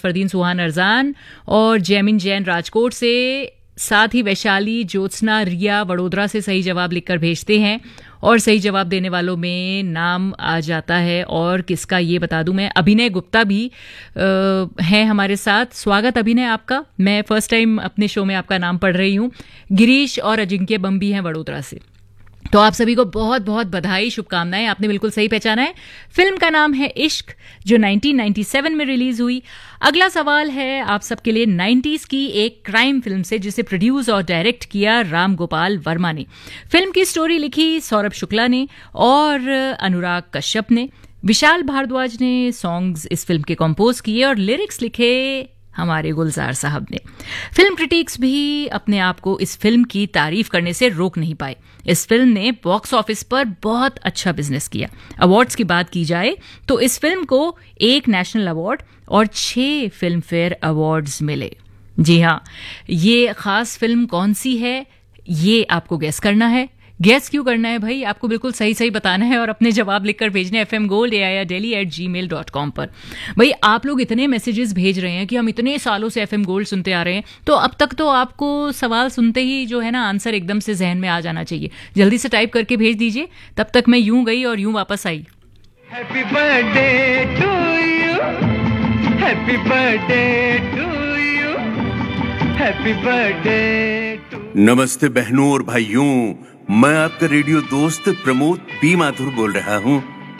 फरदीन सुहान अरजान और जैमिन जैन राजकोट से, साथ ही वैशाली, ज्योत्सना, रिया वडोदरा से सही जवाब लिखकर भेजते हैं और सही जवाब देने वालों में नाम आ जाता है। और किसका ये बता दूं मैं, अभिनय गुप्ता भी हैं हमारे साथ। स्वागत अभिनय आपका, मैं फर्स्ट टाइम अपने शो में आपका नाम पढ़ रही हूँ। गिरीश और अजिंक्य बम्बी हैं वडोदरा से। तो आप सभी को बहुत बहुत बधाई, शुभकामनाएं, आपने बिल्कुल सही पहचाना है। फिल्म का नाम है इश्क, जो 1997 में रिलीज हुई। अगला सवाल है आप सबके लिए 90s की एक क्राइम फिल्म से, जिसे प्रोड्यूस और डायरेक्ट किया राम गोपाल वर्मा ने। फिल्म की स्टोरी लिखी सौरभ शुक्ला ने और अनुराग कश्यप ने। विशाल भारद्वाज ने सॉन्ग्स इस फिल्म के कंपोज किए और लिरिक्स लिखे हमारे गुलजार साहब ने। फिल्म क्रिटिक्स भी अपने आप को इस फिल्म की तारीफ करने से रोक नहीं पाए। इस फिल्म ने बॉक्स ऑफिस पर बहुत अच्छा बिजनेस किया। अवार्ड्स की बात की जाए तो इस फिल्म को 1 नेशनल अवार्ड और 6 फिल्म फेयर अवार्ड्स मिले। जी हाँ, ये खास फिल्म कौन सी है ये आपको गेस करना है। गेस क्यों करना है भाई, आपको बिल्कुल सही सही बताना है और अपने जवाब लिखकर भेजने FM Gold या delhi@gmail.com पर। भाई आप लोग इतने मैसेजेस भेज रहे हैं कि हम इतने सालों से FM Gold सुनते आ रहे हैं, तो अब तक तो आपको सवाल सुनते ही जो है ना आंसर एकदम से जहन में आ जाना चाहिए। जल्दी से टाइप करके भेज दीजिए। तब तक मैं यूं गई और यूं वापस आई। Happy birthday to you, happy birthday to you, happy birthday to. नमस्ते बहनों और भाइयों, मैं आपका रेडियो दोस्त प्रमोद पी माथुर बोल रहा हूँ।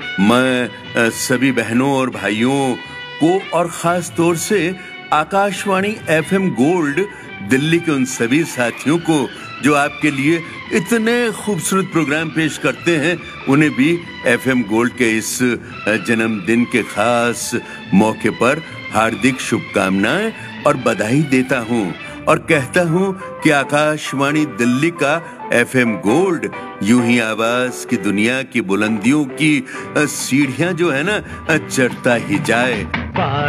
मैं सभी बहनों और भाइयों को और खास तौर से आकाशवाणी FM गोल्ड दिल्ली के उन सभी साथियों को जो आपके लिए इतने खूबसूरत प्रोग्राम पेश करते हैं, उन्हें भी FM गोल्ड के इस जन्मदिन के खास मौके पर हार्दिक शुभकामनाएं और बधाई देता हूँ और कहता हूँ कि आकाशवाणी दिल्ली का FM गोल्ड यूं ही आवाज की दुनिया की बुलंदियों की सीढ़ियां जो है ना चढ़ता ही जाए।